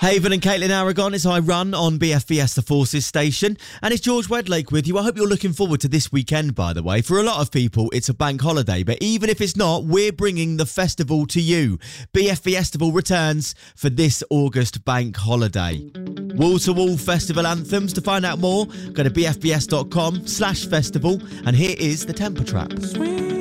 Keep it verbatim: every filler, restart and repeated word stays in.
Haven and Caitlin Aragon as I run on B F B S The Forces station, and it's George Wedlake with you. I hope you're looking forward to this weekend, by the way. For a lot of people, it's a bank holiday, but even if it's not, we're bringing the festival to you. B F B Festival returns for this August bank holiday. Wall-to-wall festival anthems. To find out more, go to b f b s dot com slash festival, and here is the Temper Trap. Sweet.